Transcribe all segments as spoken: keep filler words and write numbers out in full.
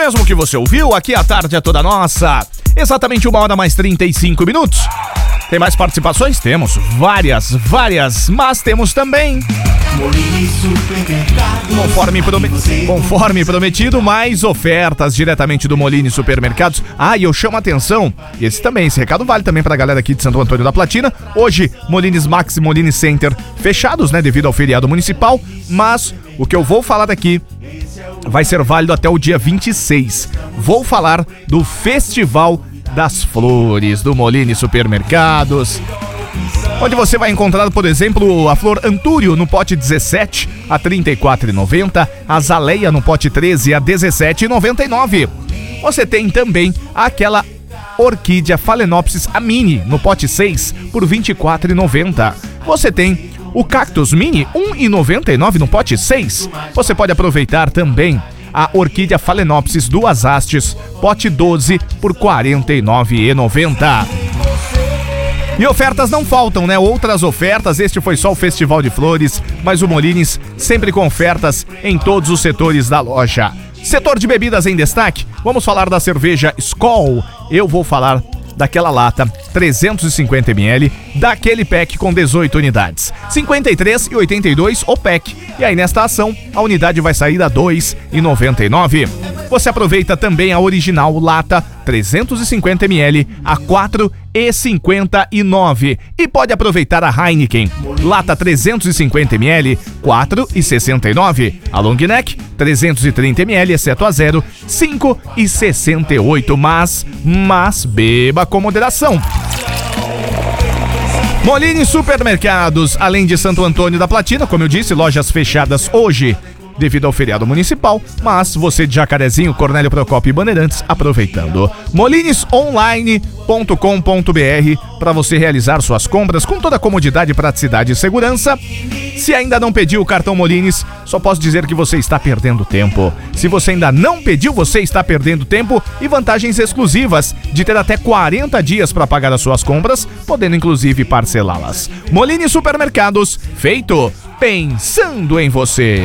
mesmo que você ouviu, aqui a tarde é toda nossa. Exatamente uma hora mais trinta e cinco minutos. Tem mais participações? Temos várias, várias, mas temos também, conforme, prome... conforme prometido, mais ofertas diretamente do Molini Supermercados. Ah, e eu chamo a atenção, e esse também, esse recado vale também pra galera aqui de Santo Antônio da Platina. Hoje, Molinis Max e Molini Center fechados, né, devido ao feriado municipal, mas o que eu vou falar aqui vai ser válido até o dia vinte e seis. Vou falar do Festival das Flores do Molini Supermercados, onde você vai encontrar, por exemplo, a flor Antúrio no pote dezessete a trinta e quatro reais e noventa centavos, a Azaleia no pote treze a dezessete reais e noventa e nove centavos. Você tem também aquela orquídea Phalaenopsis a mini no pote seis por vinte e quatro reais e noventa centavos. Você tem o cactus mini um real e noventa e nove centavos no pote seis. Você pode aproveitar também a orquídea Phalaenopsis duas hastes, pote doze por quarenta e nove reais e noventa centavos. E ofertas não faltam, né? Outras ofertas, este foi só o Festival de Flores, mas o Molinis sempre com ofertas em todos os setores da loja. Setor de bebidas em destaque, vamos falar da cerveja Skol. Eu vou falar daquela lata trezentos e cinquenta mililitros, daquele pack com dezoito unidades, cinquenta e três reais e oitenta e dois centavos o pack. E aí nesta ação, a unidade vai sair a dois reais e noventa e nove centavos. Você aproveita também a original lata trezentos e cinquenta mililitros a quatro reais e cinquenta e nove centavos. E pode aproveitar a Heineken, lata trezentos e cinquenta mililitros, quatro reais e sessenta e nove centavos. A Long Neck, trezentos e trinta mililitros, exceto a zero, cinco reais e sessenta e oito centavos. Mas, mas beba com moderação. Molini Supermercados, além de Santo Antônio da Platina, como eu disse, lojas fechadas hoje devido ao feriado municipal, mas você de Jacarezinho, Cornélio Procópio e Bandeirantes aproveitando. molines online ponto com ponto b r para você realizar suas compras com toda a comodidade, praticidade e segurança. Se ainda não pediu o cartão Molinis, só posso dizer que você está perdendo tempo. Se você ainda não pediu, você está perdendo tempo e vantagens exclusivas de ter até quarenta dias para pagar as suas compras, podendo inclusive parcelá-las. Molini Supermercados, feito pensando em você.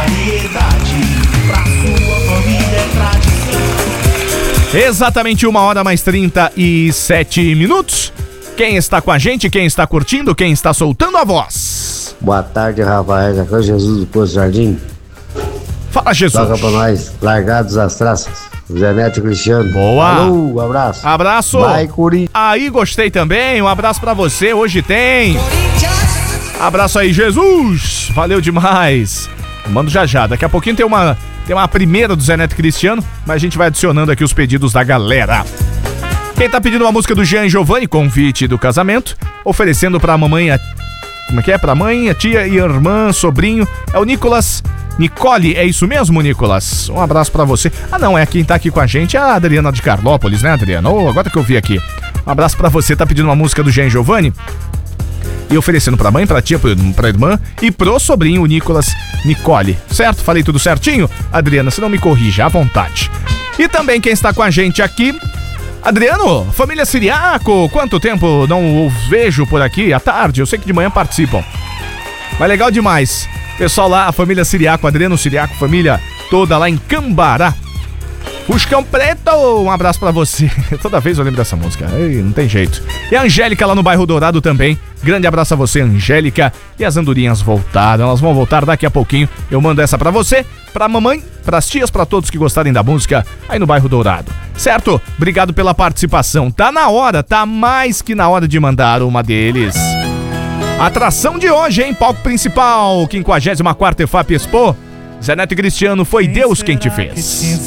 Exatamente uma hora mais trinta e sete minutos. Quem está com a gente, quem está curtindo, quem está soltando a voz? Boa tarde, Rafael. Aqui é o Jesus do Poço Jardim. Fala, Jesus. Toca pra nós, Largados as Traças. Zé Neto e Cristiano. Boa. Alô, abraço. Abraço. Vai, Curi. Aí, gostei também. Um abraço pra você. Hoje tem. Abraço aí, Jesus. Valeu demais. Mando já já. Daqui a pouquinho tem uma, tem uma primeira do Zé Neto e Cristiano, mas a gente vai adicionando aqui os pedidos da galera. Quem tá pedindo uma música do Jean e Giovanni, convite do casamento, oferecendo pra mamãe, a, como é que é? Pra mãe, a tia e a irmã, sobrinho, é o Nicolas Nicole, é isso mesmo, Nicolas? Um abraço pra você. Ah não, é quem tá aqui com a gente, é a Adriana de Carlópolis, né, Adriana? Oh, agora que eu vi aqui. Um abraço pra você, tá pedindo uma música do Jean e Giovanni e oferecendo pra mãe, pra tia, pra irmã e pro sobrinho, o Nicolas Nicole, certo? Falei tudo certinho? Adriana, se não me corrija, à vontade. E também quem está com a gente aqui, Adriano, família Siriaco, quanto tempo não os vejo por aqui à tarde? Eu sei que de manhã participam, mas legal demais. Pessoal lá, a família Siriaco, Adriano Siriaco, família toda lá em Cambará. Fuscão Preto, um abraço pra você. Toda vez eu lembro dessa música, ei, não tem jeito. E a Angélica lá no bairro Dourado também. Grande abraço a você, Angélica. E as andorinhas voltaram, elas vão voltar daqui a pouquinho. Eu mando essa pra você, pra mamãe, pras tias, pra todos que gostarem da música aí no bairro Dourado. Certo? Obrigado pela participação. Tá na hora, tá mais que na hora de mandar uma deles. Atração de hoje, hein? Palco principal, quinquagésima quarta EFAP Expo. Zé Neto e Cristiano, foi Deus quem te fez.